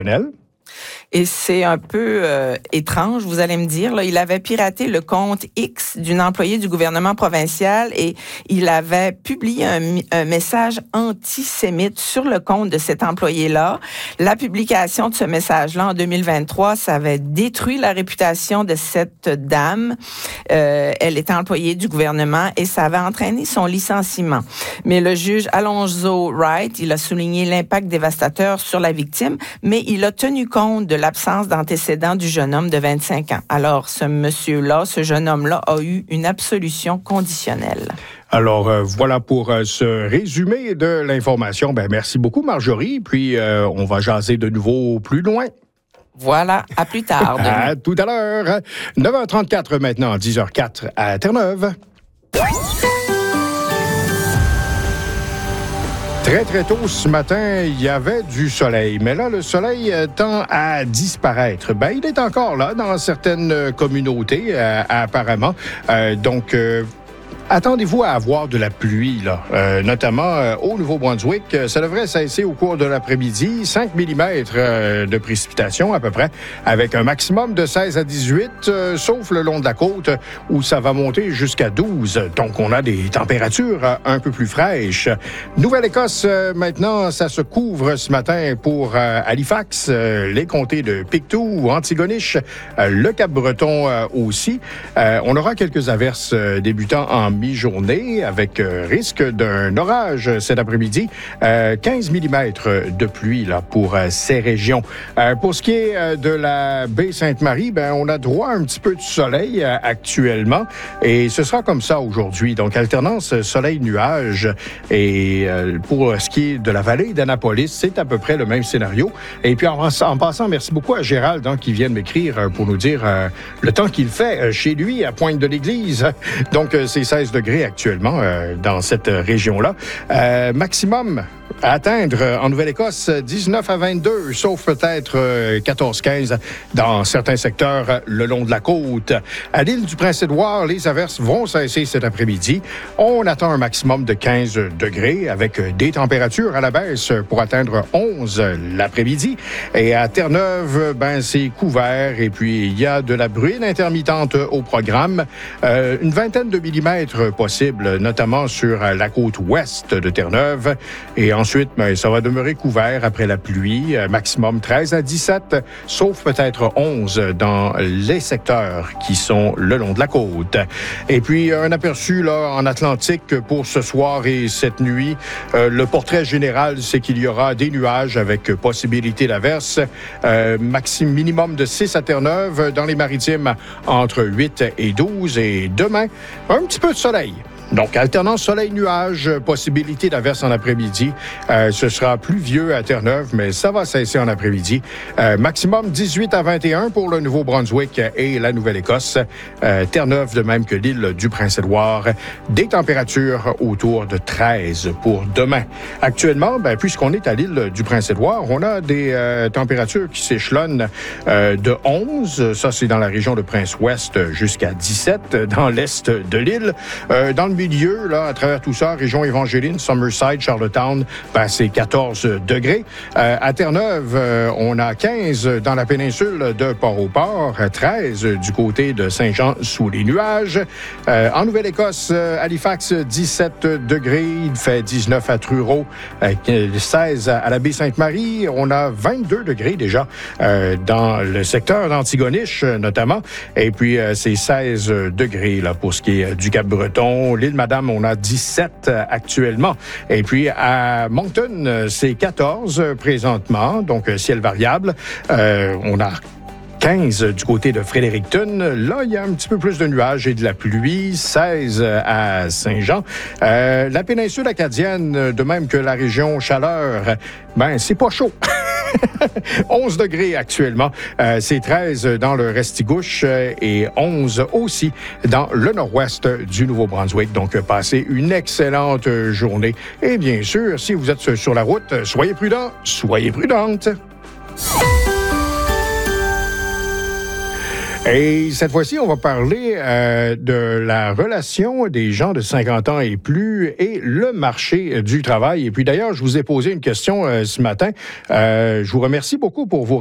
Et c'est un peu étrange, vous allez me dire. Là, il avait piraté le compte X d'une employée du gouvernement provincial et il avait publié un message antisémite sur le compte de cet employé-là. La publication de ce message-là en 2023, ça avait détruit la réputation de cette dame. Elle était employée du gouvernement et ça avait entraîné son licenciement. Mais le juge Alonzo Wright, il a souligné l'impact dévastateur sur la victime, mais il a tenu compte de l'absence d'antécédents du jeune homme de 25 ans. Alors, ce jeune homme-là, a eu une absolution conditionnelle. Alors, voilà pour ce résumé de l'information. Merci beaucoup, Marjorie. Puis, on va jaser de nouveau plus loin. Voilà, à plus tard. À tout à l'heure. 9h34 maintenant, 10h04 à Terre-Neuve. Très, très tôt ce matin, il y avait du soleil. Mais là, le soleil tend à disparaître. Il est encore là dans certaines communautés, apparemment. Donc, attendez-vous à avoir de la pluie, là, notamment au Nouveau-Brunswick. Ça devrait cesser au cours de l'après-midi. 5 mm de précipitations à peu près, avec un maximum de 16 à 18, sauf le long de la côte où ça va monter jusqu'à 12. Donc, on a des températures un peu plus fraîches. Nouvelle-Écosse, maintenant, ça se couvre ce matin pour Halifax, les comtés de Pictou, Antigonish, le Cap-Breton aussi. On aura quelques averses débutant en mi-journée avec risque d'un orage cet après-midi. 15 mm de pluie là, pour ces régions. Pour ce qui est de la baie Sainte-Marie, on a droit à un petit peu de soleil actuellement et ce sera comme ça aujourd'hui. Donc, alternance soleil-nuage. Et pour ce qui est de la vallée d'Annapolis, c'est à peu près le même scénario. Et puis, en passant, merci beaucoup à Gérald qui vient de m'écrire pour nous dire le temps qu'il fait chez lui à Pointe-de-l'Église. Donc, c'est 16 degrés actuellement dans cette région-là. Maximum à atteindre en Nouvelle-Écosse 19 à 22, sauf peut-être 14-15 dans certains secteurs le long de la côte. À l'île du Prince-Édouard, les averses vont cesser cet après-midi. On attend un maximum de 15 degrés avec des températures à la baisse pour atteindre 11 l'après-midi. Et à Terre-Neuve, c'est couvert et puis il y a de la bruine intermittente au programme. Une vingtaine de millimètres possibles, notamment sur la côte ouest de Terre-Neuve. Et ensuite, ça va demeurer couvert après la pluie, maximum 13 à 17, sauf peut-être 11 dans les secteurs qui sont le long de la côte. Et puis, un aperçu là en Atlantique pour ce soir et cette nuit. Le portrait général, c'est qu'il y aura des nuages avec possibilité d'averse. Minimum de 6 à Terre-Neuve, dans les maritimes entre 8 et 12. Et demain, un petit peu de soleil. Donc, alternance soleil-nuage, possibilité d'averse en après-midi. Ce sera pluvieux à Terre-Neuve, mais ça va cesser en après-midi. Maximum 18 à 21 pour le Nouveau-Brunswick et la Nouvelle-Écosse. Terre-Neuve, de même que l'île du Prince-Édouard. Des températures autour de 13 pour demain. Actuellement, puisqu'on est à l'île du Prince-Édouard, on a des températures qui s'échelonnent de 11. Ça, c'est dans la région de Prince-Ouest jusqu'à 17 dans l'est de l'île. Dans le milieu, là, à travers tout ça, région Évangéline, Summerside, Charlottetown, c'est 14 degrés. À Terre-Neuve, on a 15 dans la péninsule de Port-au-Port, 13 du côté de Saint-Jean sous les nuages. En Nouvelle-Écosse, Halifax, 17 degrés. Il fait 19 à Truro, 16 à la baie Sainte-Marie. On a 22 degrés déjà dans le secteur d'Antigonish, notamment. Et puis, c'est 16 degrés là, pour ce qui est du Cap-Breton. L'île Madame, on a 17 actuellement. Et puis, à Moncton, c'est 14 présentement, donc ciel variable. On a 15 du côté de Fredericton. Là, il y a un petit peu plus de nuages et de la pluie. 16 à Saint-Jean. La péninsule acadienne, de même que la région Chaleur, c'est pas chaud. 11 degrés actuellement. C'est 13 dans le Restigouche et 11 aussi dans le nord-ouest du Nouveau-Brunswick. Donc, passez une excellente journée. Et bien sûr, si vous êtes sur la route, soyez prudents, soyez prudentes. Et cette fois-ci, on va parler de la relation des gens de 50 ans et plus et le marché du travail. Et puis d'ailleurs, je vous ai posé une question ce matin. Je vous remercie beaucoup pour vos